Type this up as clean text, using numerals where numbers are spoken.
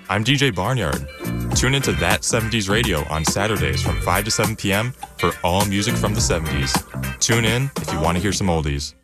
I'm DJ Barnyard. Tune into That 70s Radio on Saturdays from 5 to 7 p.m. for all music from the 70s. Tune in if you want to hear some oldies.